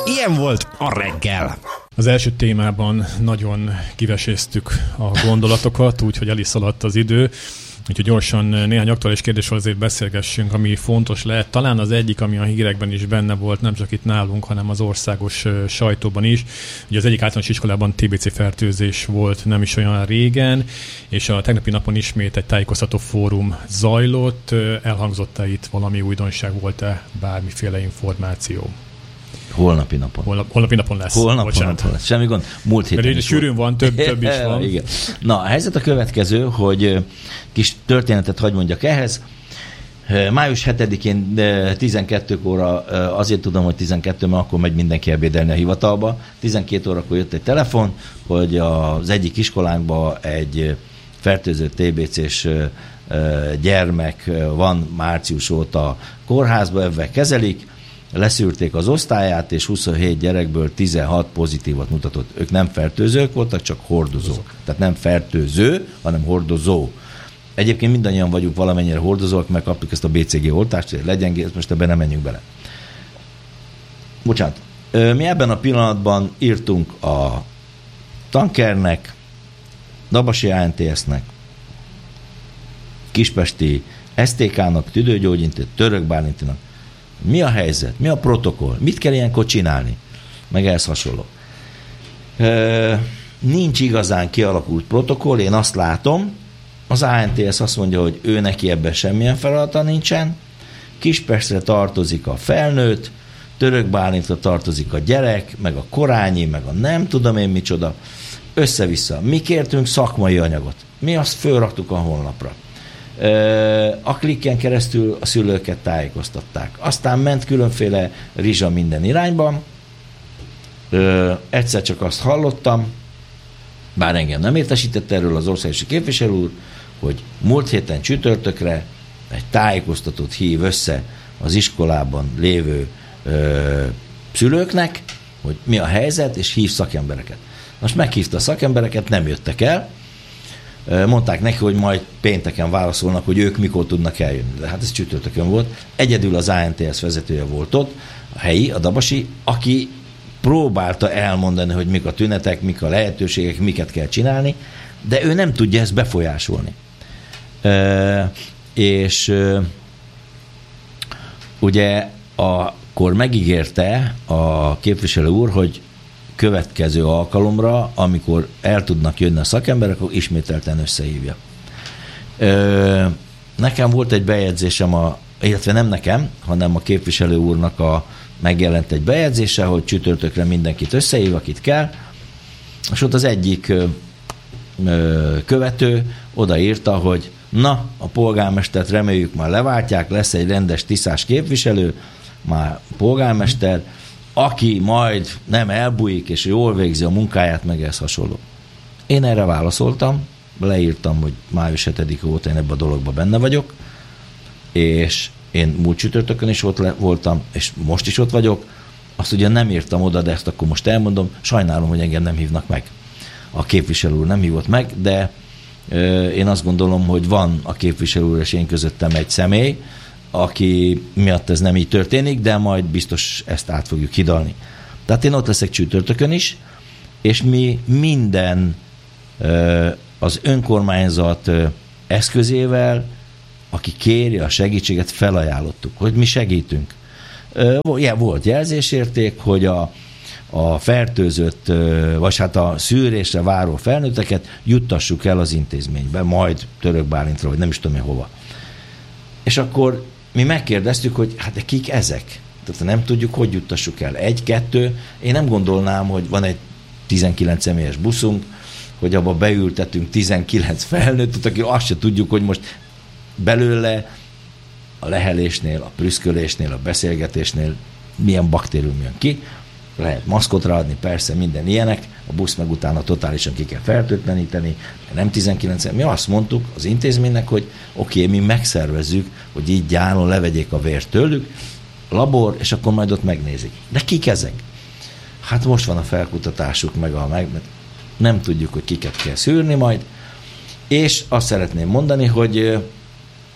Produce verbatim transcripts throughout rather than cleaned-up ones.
Ilyen volt a reggel. Az első témában nagyon kiveséztük a gondolatokat, úgyhogy el is szaladt az idő. Úgyhogy gyorsan néhány aktuális kérdésről azért beszélgessünk, ami fontos lehet. Talán az egyik, ami a hírekben is benne volt, nem csak itt nálunk, hanem az országos sajtóban is. Ugye az egyik általános iskolában té bé cé fertőzés volt nem is olyan régen, és a tegnapi napon ismét egy tájékoztató fórum zajlott. Elhangzott-e itt valami újdonság, volt-e bármiféle információ? Holnapi napon. Holnap, holnapi napon lesz. Holnap, holnap lesz. Semmi gond. Múlt héten Mert sűrűn van, több, több is van. Igen. Na, a helyzet a következő, hogy kis történetet hagy mondjak ehhez. május hetedikén tizenkét óra, azért tudom, hogy tizenkettő, mert akkor megy mindenki ebédelni a hivatalba. tizenkét órakor jött egy telefon, hogy az egyik iskolánkban egy fertőző té bé cés gyermek van március óta kórházba, ebben kezelik. Leszűrték az osztályát, és huszonhét gyerekből tizenhat pozitívat mutatott. Ők nem fertőzők voltak, csak hordozók. Tehát nem fertőző, hanem hordozó. Egyébként mindannyian vagyunk valamennyire hordozók, mert kaptuk ezt a bé cé gé oltást, hogy legyen, most ebben nem menjünk bele. Bocsánat. Mi ebben a pillanatban írtunk a Tankernek, Dabasi á en té es-nek, Kispesti es té ká-nak, Tüdőgyógyintézet, Török Bálintinak. Mi a helyzet? Mi a protokoll? Mit kell ilyenkor csinálni? Meg ehhez hasonló. E, nincs igazán kialakult protokoll, én azt látom, az á en té es azt mondja, hogy ő neki ebben semmilyen feladata nincsen, Kispestre tartozik a felnőtt, Török Bálintra tartozik a gyerek, meg a korányi, meg a nem tudom én micsoda, össze-vissza. Mi kértünk szakmai anyagot. Mi azt fölraktuk a honlapra. A klikken keresztül a szülőket tájékoztatták. Aztán ment különféle rizsa minden irányban. Egyszer csak azt hallottam, bár engem nem értesített erről az országosi képviselő úr, hogy múlt héten csütörtökre egy tájékoztatót hív össze az iskolában lévő ö, szülőknek, hogy mi a helyzet, és hív szakembereket. Most meghívta a szakembereket, nem jöttek el, mondták neki, hogy majd pénteken válaszolnak, hogy ők mikor tudnak eljönni. De hát ez csütörtökön volt. Egyedül az á en té es vezetője volt ott, a helyi, a Dabasi, aki próbálta elmondani, hogy mik a tünetek, mik a lehetőségek, miket kell csinálni, de ő nem tudja ezt befolyásolni. E, és e, ugye akkor megígérte a képviselő úr, hogy következő alkalomra, amikor el tudnak jönni a szakemberek, akkor ismételten összehívja. Ö, nekem volt egy bejegyzésem, a, illetve nem nekem, hanem a képviselő úrnak a, megjelent egy bejegyzése, hogy csütörtökre mindenkit összehív, akit kell, és ott az egyik ö, ö, követő odaírta, hogy na, a polgármestert reméljük már leváltják, lesz egy rendes tiszás képviselő, már polgármester, aki majd nem elbújik, és jól végzi a munkáját, meg ez hasonló. Én erre válaszoltam, leírtam, hogy május hetedike óta én ebben a dologban benne vagyok, és én múlt csütörtökön is ott le, voltam, és most is ott vagyok. Azt ugye nem írtam oda, de ezt akkor most elmondom, sajnálom, hogy engem nem hívnak meg. A képviselő úr nem hívott meg, de ö, én azt gondolom, hogy van a képviselő úr és én közöttem egy személy, aki miatt ez nem így történik, de majd biztos ezt át fogjuk hidalni. Tehát én ott leszek csütörtökön is, és mi minden az önkormányzat eszközével, aki kéri a segítséget, felajánlottuk, hogy mi segítünk. Volt jelzésérték, hogy a, a fertőzött, vagy hát a szűrésre váró felnőtteket juttassuk el az intézménybe, majd Török Bálintra, vagy nem is tudom én hova. És akkor mi megkérdeztük, hogy hát de kik ezek? Tehát nem tudjuk, hogy juttassuk el. Egy, kettő, én nem gondolnám, hogy van egy tizenkilenc személyes buszunk, hogy abba beültetünk tizenkilenc felnőttet, aki azt se tudjuk, hogy most belőle a lehelésnél, a prüszkölésnél, a beszélgetésnél milyen baktérium jön ki. Lehet maszkotra adni, persze, minden ilyenek, a busz meg utána totálisan ki kell fertőtleníteni, nem tizenkilenc. Mi azt mondtuk az intézménynek, hogy oké, okay, mi megszervezzük, hogy így gyáron levegyék a vért tőlük, labor, és akkor majd ott megnézik. De kik ezek? Hát most van a felkutatásuk, meg a meg, nem tudjuk, hogy kiket kell szűrni majd, és azt szeretném mondani, hogy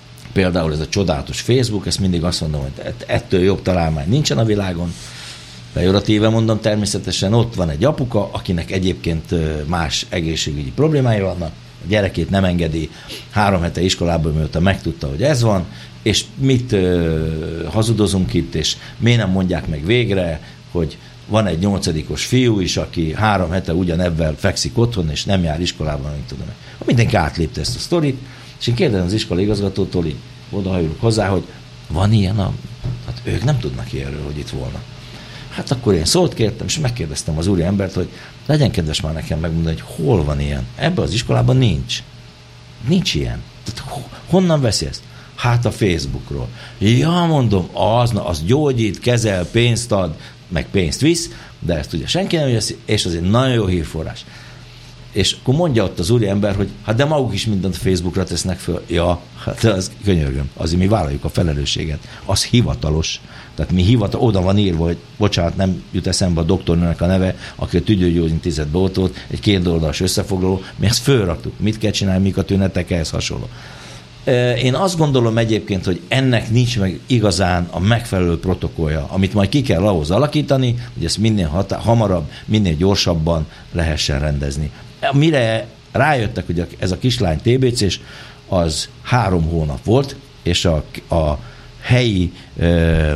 például ez a csodálatos Facebook, ezt mindig azt mondom, hogy ettől jobb találmány nincsen a világon, pejoratíve mondom, természetesen ott van egy apuka, akinek egyébként más egészségügyi problémái vannak, a gyerekét nem engedi három hete iskolából, mióta megtudta, hogy ez van, és mit uh, hazudozunk itt, és miért nem mondják meg végre, hogy van egy nyolcadikos fiú is, aki három hete ugyanebben fekszik otthon, és nem jár iskolában, nem tudom. Mindenki átlépte ezt a sztorit, és én kérdezem az iskola igazgatótól, így odahajulok hozzá, hogy van ilyen, a... hát ők nem tudnak ilyenről, hogy itt volna. Hát akkor én szót kértem, és megkérdeztem az úri embert, hogy legyen kedves már nekem megmondani, hogy hol van ilyen. Ebben az iskolában nincs. Nincs ilyen. Tehát honnan veszi ezt? Hát a Facebookról. Ja, mondom, az, na, az gyógyít, kezel, pénzt ad, meg pénzt visz, de ezt ugye senki nem veszi, és az egy nagyon jó hírforrás. És akkor mondja ott az úri ember, hogy hát de maguk is mindent a Facebookra tesznek föl. Ja, hát az könyörgöm, azért mi vállaljuk a felelősséget. Az hivatalos. Tehát mi hivatal, oda van írva, hogy bocsánat, nem jut eszembe a doktornőnek a neve, aki a Tüdőgyógyintézetbe ott volt, egy kétoldalas összefoglaló, mi ezt fölraktuk. Mit kell csinálni, mik a tünetek, ehhez hasonló. Én azt gondolom egyébként, hogy ennek nincs meg igazán a megfelelő protokollja, amit majd ki kell ahhoz alakítani, hogy ezt minél hatá- hamarabb, minél gyorsabban lehessen rendezni. Mire rájöttek, hogy ez a kislány té bé cés, az három hónap volt, és a, a helyi ö,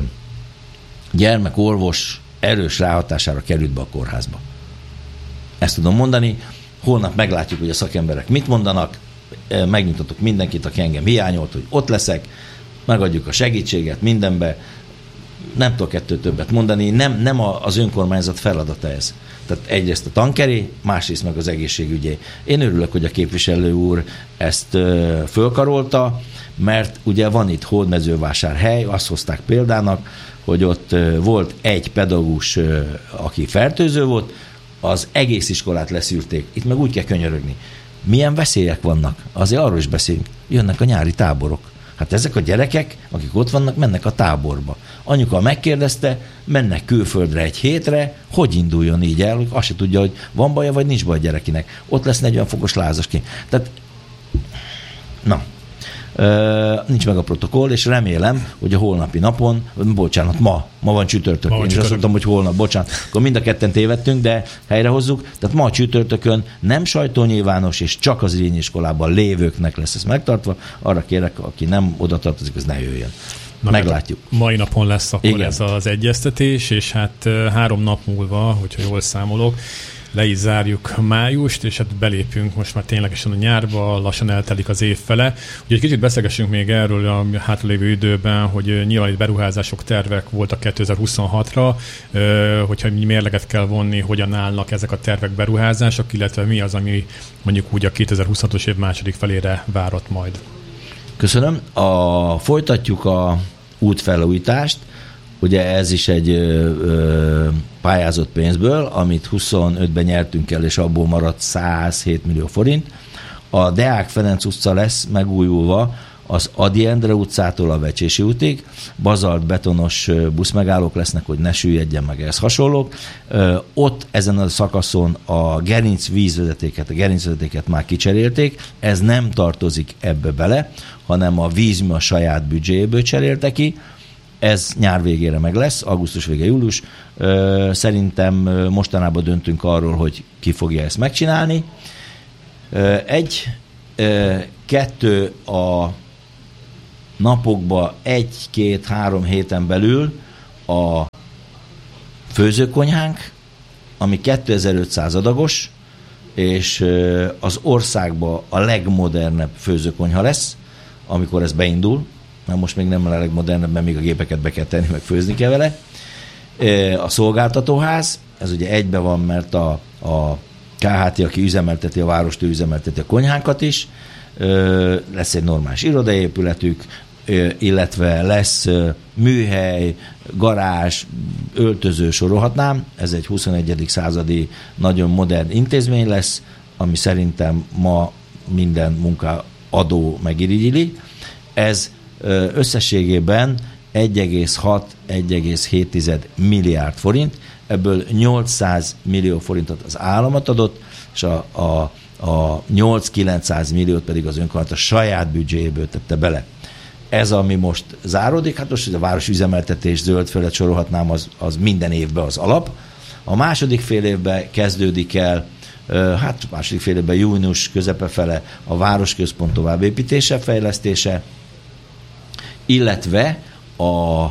gyermekorvos erős ráhatására került be a kórházba. Ezt tudom mondani, holnap meglátjuk, hogy a szakemberek mit mondanak, megnyugtatok mindenkit, aki engem hiányolt, hogy ott leszek, megadjuk a segítséget mindenbe, nem tudok ettől többet mondani, nem, nem az önkormányzat feladata ez. Tehát egyrészt a tankeré, másrészt meg az egészségügyé. Én örülök, hogy a képviselő úr ezt ö, fölkarolta, mert ugye van itt Hódmezővásárhely, azt hozták példának, hogy ott ö, volt egy pedagógus, ö, aki fertőző volt, az egész iskolát leszűrték. Itt meg úgy kell könyörögni. Milyen veszélyek vannak? Azért arról is beszélünk. Jönnek a nyári táborok. Hát ezek a gyerekek, akik ott vannak, mennek a táborba. Anyuka megkérdezte, mennek külföldre egy hétre, hogy induljon így el, hogy azt se tudja, hogy van baja, vagy nincs baj a gyerekinek. Ott lesz negyven fokos lázasként. Tehát, na, Uh, nincs meg a protokoll, és remélem, hogy a holnapi napon, bocsánat, ma, ma van csütörtök, én is azt mondtam, hogy holnap, bocsánat, akkor mind a ketten tévedtünk, de helyrehozzuk, tehát ma a csütörtökön nem sajtónyilvános, és csak az irányiskolában lévőknek lesz ez megtartva, arra kérek, aki nem oda tartozik, az ne jöjjön. Na, meglátjuk. Mai napon lesz akkor Igen. ez az egyeztetés, és hát három nap múlva, hogyha jól számolok, le is zárjuk májust, és hát belépünk most már ténylegesen a nyárba, lassan eltelik az év fele. Ugye egy kicsit beszélgessünk még erről a hátralévő időben, hogy nyilván itt beruházások, tervek voltak kétezer-huszonhatra, hogyha mérleget kell vonni, hogyan állnak ezek a tervek, beruházások, illetve mi az, ami mondjuk úgy a kétezer-huszonhatos év második felére várat majd. Köszönöm. A, folytatjuk a útfelújítást. Ugye ez is egy ö, ö, pályázott pénzből, amit huszonötben nyertünk el, és abból maradt száz hét millió forint. A Deák Ferenc utca lesz megújulva az Ady Endre utcától a Vecsési útig. Bazalt betonos buszmegállók lesznek, hogy ne süllyedjen meg, ehhez hasonlók. Ö, ott ezen a szakaszon a gerinc vízvezetéket, a gerincvezetéket már kicserélték. Ez nem tartozik ebbe bele, hanem a Vízmű a saját büdzséjéből cserélte ki. Ez nyár végére meg lesz, augusztus vége, július. Szerintem mostanában döntünk arról, hogy ki fogja ezt megcsinálni. Egy, kettő a napokban, egy, két, három héten belül a főzőkonyhánk, ami kétezer-ötszáz adagos, és az országban a legmodernebb főzőkonyha lesz, amikor ez beindul. Mert most még nem a legmodernebb, mert még a gépeket be kell tenni, meg főzni kell vele. A szolgáltatóház, ez ugye egybe van, mert a, a ká há té, aki üzemelteti a várost, ő üzemelteti a konyhánkat is. Lesz egy normális irodaépületük, illetve lesz műhely, garázs, öltöző, sorolhatnám. Ez egy huszonegyedik századi nagyon modern intézmény lesz, ami szerintem ma minden munkaadó megirigyili. Ez összességében egy egész hat - egy egész hét milliárd forint, ebből nyolcszáz millió forintot az államat adott, és a, a, a nyolc-kilencszáz milliót pedig az önkormányzat a saját büdzséjéből tette bele. ez, ami most záródik, hát most a városüzemeltetés, zöld felett sorolhatnám, az, az minden évben az alap. A második fél évben kezdődik el, hát második fél évben június közepe fele a városközpont továbbépítése, fejlesztése, illetve a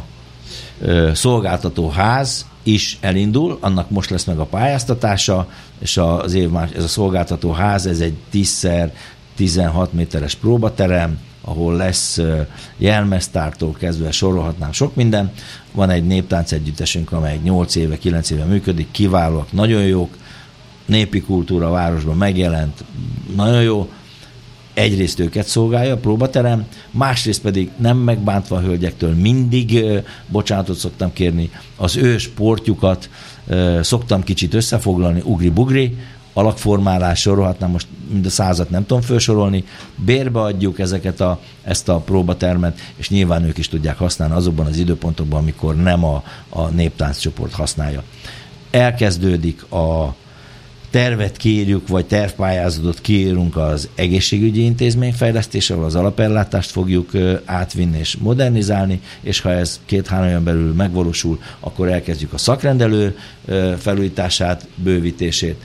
szolgáltatóház is elindul, annak most lesz meg a pályáztatása, és az év más, ez a szolgáltatóház, ez egy tízszer tizenhat méteres próbaterem, ahol lesz jelmeztártól kezdve sorolhatnám sok minden. Van egy néptánc együttesünk, amely nyolc éve, kilenc éve működik, kiválóak, nagyon jók, népi kultúra a városban megjelent, nagyon jó. Egyrészt őket szolgálja a próbaterem, másrészt pedig nem megbántva a hölgyektől mindig bocsánatot szoktam kérni, az ő sportjukat szoktam kicsit összefoglalni, ugri-bugri, alakformálás, sorolhatnám most mind a százat nem tudom felsorolni, bérbe adjuk ezeket a, ezt a próbatermet, és nyilván ők is tudják használni azokban az időpontokban, amikor nem a, a néptánccsoport használja. Elkezdődik a tervet kiírjuk, vagy tervpályázatot kiírunk az egészségügyi intézmény fejlesztése, ahol az alapellátást fogjuk átvinni és modernizálni, és ha ez két-három éven belül megvalósul, akkor elkezdjük a szakrendelő felújítását, bővítését,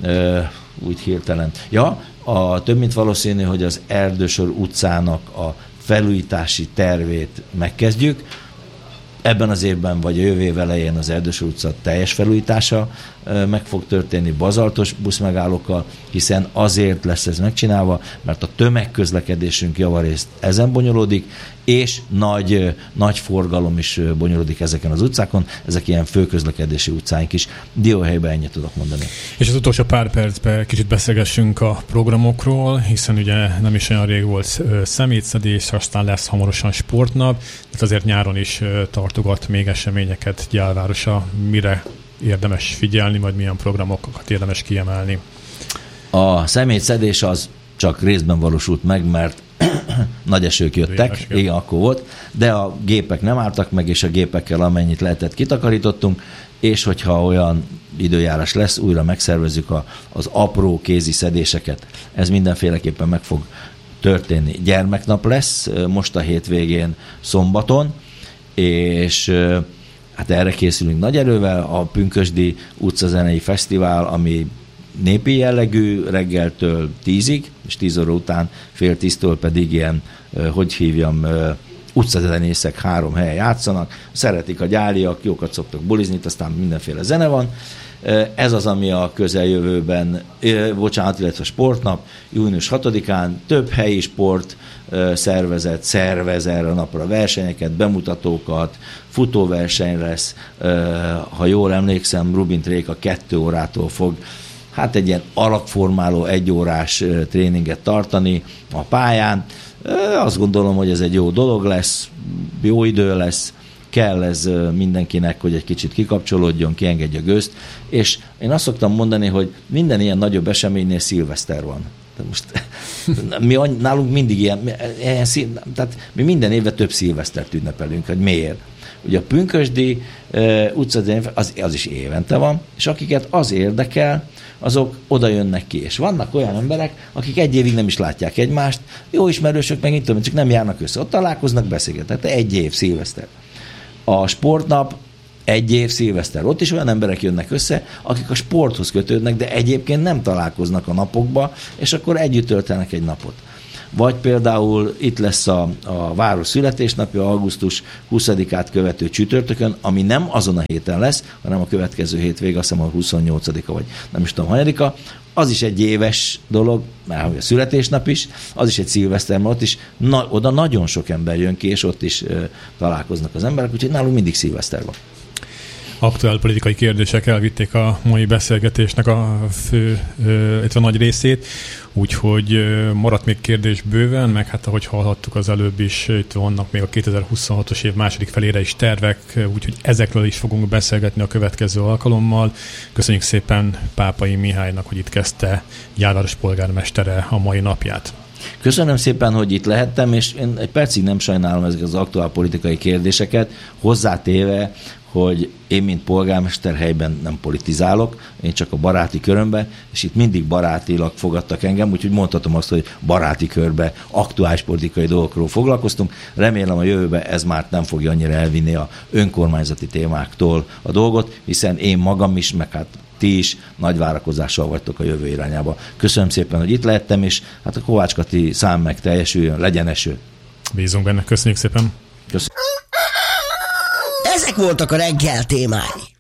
úgy hirtelen. Ja, a, több mint valószínű, hogy az Erdősor utcának a felújítási tervét megkezdjük. Ebben az évben, vagy a jövő év elején az Erdősor utca teljes felújítása meg fog történni bazaltos buszmegállókkal, hiszen azért lesz ez megcsinálva, mert a tömegközlekedésünk javarészt ezen bonyolódik, és nagy, nagy forgalom is bonyolódik ezeken az utcákon, ezek ilyen főközlekedési utcáink is. Dióhelyben ennyit tudok mondani. És az utolsó pár percben kicsit beszélgessünk a programokról, hiszen ugye nem is olyan rég volt szemétszedés, aztán lesz hamarosan sportnap, de azért nyáron is tartogat még eseményeket Gyálvárosa. Mire érdemes figyelni, vagy milyen programokat érdemes kiemelni? A szemétszedés az csak részben valósult meg, mert nagy esők jöttek, igen. igen, akkor volt, de a gépek nem álltak meg, és a gépekkel amennyit lehetett kitakarítottunk, és hogyha olyan időjárás lesz, újra megszervezzük a, az apró kézi szedéseket. Ez mindenféleképpen meg fog történni. Gyermeknap lesz most a hétvégén szombaton, és hát erre készülünk nagy erővel, a Pünkösdi utcazenei fesztivál, ami népi jellegű, reggeltől tízig, és tíz óra után fél tíztől pedig ilyen, hogy hívjam, utcazenészek három helyen játszanak, szeretik a gyáliak, jókat szoktak bulizni, aztán mindenféle zene van. Ez az, ami a közeljövőben, bocsánat, illetve sportnap, június hatodikán több helyi sport szervezet szervez erre a napra versenyeket, bemutatókat, futóverseny lesz, ha jól emlékszem, Rubin Tréka kettő órától fog hát egy ilyen alakformáló egyórás tréninget tartani a pályán. Azt gondolom, hogy ez egy jó dolog lesz, jó idő lesz, kell ez mindenkinek, hogy egy kicsit kikapcsolódjon, kiengedje a gőzt, és én azt szoktam mondani, hogy minden ilyen nagyobb eseménynél szilveszter van. De most mi nálunk mindig ilyen, ilyen szín, tehát mi minden évben több szilvesztert ünnepelünk, hogy miért? Ugye a Pünkösdi uh, utca az, az is évente van, és akiket az érdekel, azok oda jönnek ki. És vannak olyan emberek, akik egy évig nem is látják egymást, jó ismerősök meg, tudom, csak nem járnak össze. Ott találkoznak, beszélgetnek. Tehát egy év szilveszter. A sportnap egy év szilveszter. Ott is olyan emberek jönnek össze, akik a sporthoz kötődnek, de egyébként nem találkoznak a napokba, és akkor együtt töltenek egy napot. Vagy például itt lesz a, a város születésnapja, augusztus huszadikát követő csütörtökön, ami nem azon a héten lesz, hanem a következő hétvég, azt hiszem a huszonnyolcadika, vagy nem is tudom, hanyadika. Az is egy éves dolog, mert a születésnap is, az is egy szilveszter, mert ott is na, oda nagyon sok ember jön ki, és ott is uh, találkoznak az emberek, úgyhogy nálunk mindig szilveszter van. Aktuál politikai kérdések elvitték a mai beszélgetésnek a fő, illetve nagy részét, úgyhogy maradt még kérdés bőven, meg hát ahogy hallhattuk az előbb is, itt vannak még a kétezer-huszonhatos év második felére is tervek, úgyhogy ezekről is fogunk beszélgetni a következő alkalommal. Köszönjük szépen Pápai Mihálynak, hogy itt kezdte Gyálváros polgármestere a mai napját. Köszönöm szépen, hogy itt lehettem, és én egy percig nem sajnálom ezeket az aktuál politikai kérdéseket, hozzátéve, hogy én, mint polgármester helyben nem politizálok, én csak a baráti körömben, és itt mindig barátilag fogadtak engem, úgyhogy mondhatom azt, hogy baráti körbe aktuális politikai dolgokról foglalkoztunk. Remélem a jövőben ez már nem fogja annyira elvinni a önkormányzati témáktól a dolgot, hiszen én magam is, meg hát ti is nagy várakozással vagytok a jövő irányába. Köszönöm szépen, hogy itt lehettem, és hát a Kovács Kati szám meg teljesüljön, legyen eső. Bízunk benne, köszönjük szépen. Köszönöm. Ezek voltak a reggel témái.